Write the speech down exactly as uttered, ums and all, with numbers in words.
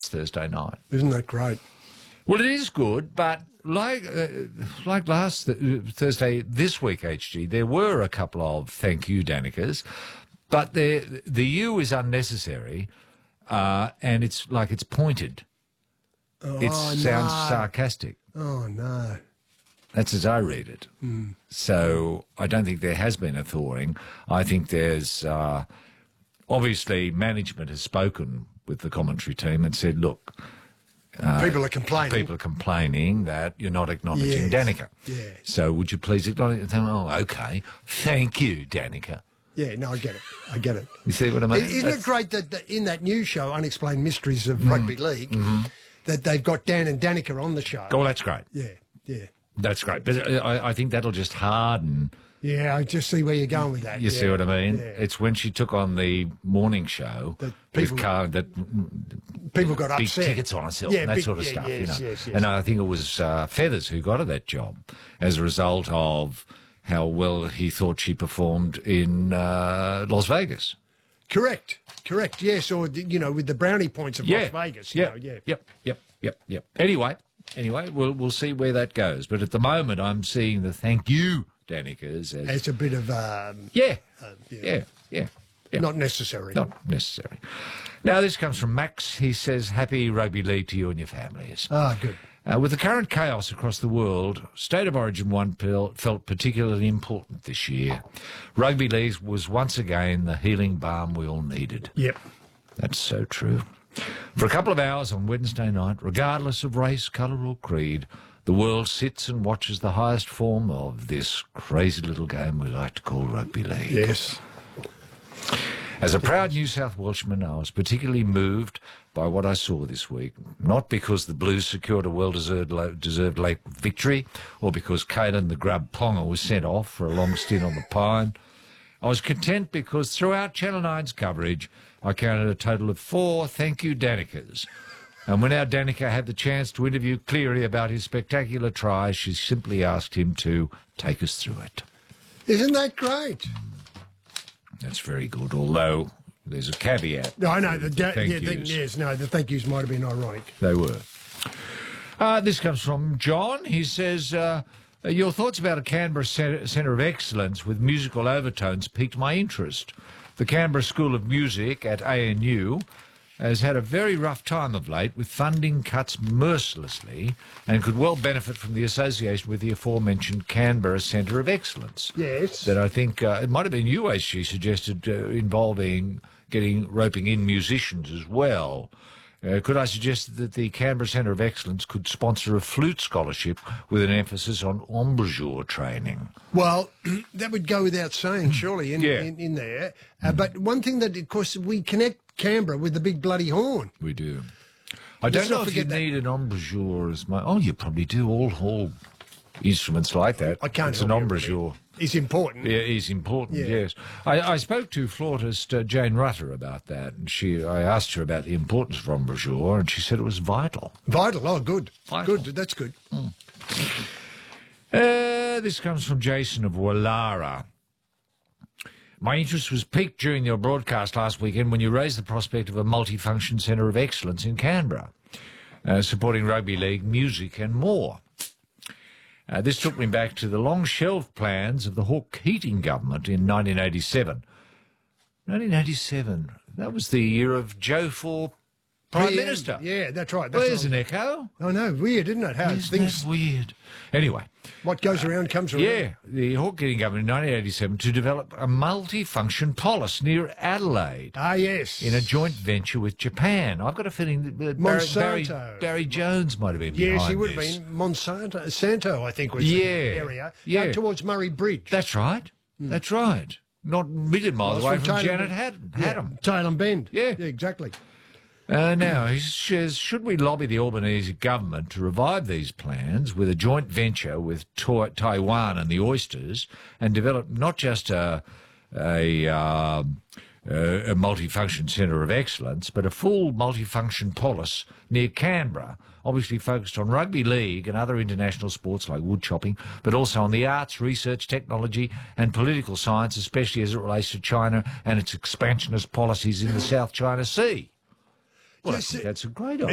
last Thursday night. Isn't that great? Well, it is good, but like uh, like last th- Thursday, this week, H G, there were a couple of thank you, Danikas, but the the U is unnecessary, uh, and it's like it's pointed. Oh, It sounds no. sarcastic. Oh, no. That's as I read it. Mm. So I don't think there has been a thawing. I think there's uh, obviously management has spoken with the commentary team and said, look, uh, People are complaining. people are complaining that you're not acknowledging Yes. Danica. Yeah. So would you please acknowledge it? Oh, okay. Thank you, Danica. Yeah, no, I get it. I get it. You see what I mean? Isn't That's- it great that that in that new show, Unexplained Mysteries of Rugby League, Mm-hmm. that they've got Dan and Danica on the show? Oh, that's great. Yeah, yeah. That's great. But I, I think that'll just harden. Yeah, I just see where you're going with that. You yeah. see what I mean? Yeah. It's when she took on the morning show That with people- car that People got big upset. tickets on herself Yeah, and that big- sort of yeah, stuff. yes, you know. yes, yes. And I think it was uh, Feathers who got her that job as a result of how well he thought she performed in uh, Las Vegas. Correct, correct, yes, or, you know, with the brownie points of Las Vegas. You yeah. know, yeah. Yep. Yep. Yep. Yep. Anyway, anyway, we'll we'll see where that goes. But at the moment, I'm seeing the thank you, Danikas, as It's a bit of, um, yeah, uh, yeah, yeah, yeah, yeah. not necessary. Not necessary. Now, this comes from Max. He says, happy rugby league to you and your families. Ah, good. Uh, with the current chaos across the world, State of Origin one pel- felt particularly important this year. Rugby league was once again the healing balm we all needed. Yep. That's so true. For a couple of hours on Wednesday night, regardless of race, colour or creed, the world sits and watches the highest form of this crazy little game we like to call rugby league. Yes. As a proud New South Welshman, I was particularly moved by what I saw this week, not because the Blues secured a well-deserved deserved late victory or because Caelan the Grub Ponga was sent off for a long stint on the Pine. I was content because throughout Channel nine's coverage, I counted a total of four thank you Danikas. And when our Danica had the chance to interview Cleary about his spectacular try, she simply asked him to take us through it. Isn't that great? That's very good, although there's a caveat. No, I know. The da- thank yeah, thank, yous. yes, no, the thank yous might have been ironic. They were. Uh, this comes from John. He says, uh, your thoughts about a Canberra Centre of Excellence with musical overtones piqued my interest. The Canberra School of Music at A N U has had a very rough time of late with funding cuts mercilessly and could well benefit from the association with the aforementioned Canberra Centre of Excellence. Yes. That I think, uh, it might have been you, as she suggested, uh, involving getting, roping in musicians as well. Uh, could I suggest that the Canberra Centre of Excellence could sponsor a flute scholarship with an emphasis on embouchure training? Well, that would go without saying, surely, in, Yeah. in, in there. Uh, but one thing that, of course, we connect Canberra with the big bloody horn. We do. I Let's don't know not if you forget that. need an embouchure as much. Oh, you probably do. All all instruments like that. I can't It's an help you, embouchure. It's important. Yeah, is important, Yeah. yes. I, I spoke to flautist uh, Jane Rutter about that, and she I asked her about the importance of embouchure, and she said it was vital. Vital. Oh, good. Vital. Good. That's good. Uh, this comes from Jason of Wallara. My interest was piqued during your broadcast last weekend when you raised the prospect of a multifunction centre of excellence in Canberra, uh, supporting rugby league, music and more. Uh, this took me back to the long-shelved plans of the Hawke Keating government in nineteen eighty-seven. nineteen eighty-seven, that was the year of Joe for Prime Yeah, Minister. Yeah, that's right. Well, That's there's right. an echo. Oh, no, weird, isn't it? How Isn't things, that weird? Anyway. what goes around comes around. Yeah, the Hawke Keating government in nineteen eighty-seven to develop a multi-function polis near Adelaide Ah, yes. in a joint venture with Japan. I've got a feeling that Barry, Barry, Monsanto. Barry Jones might have been Yes, behind he would have this. been. Monsanto, Santo, I think, was Yeah, the area. yeah. Out towards Murray Bridge. That's right. That's right. Not a million miles Well, away it's from from Janet Taylor- Had- Haddam. Tailem Bend. Yeah. Yeah, exactly. Uh, now, he says, should we lobby the Albanese government to revive these plans with a joint venture with Ta- Taiwan and the oysters and develop not just a, a, uh, a multifunction centre of excellence, but a full multifunction polis near Canberra, obviously focused on rugby league and other international sports like wood chopping, but also on the arts, research, technology and political science, especially as it relates to China and its expansionist policies in the South China Sea? Well, Yes, I think that's a great idea.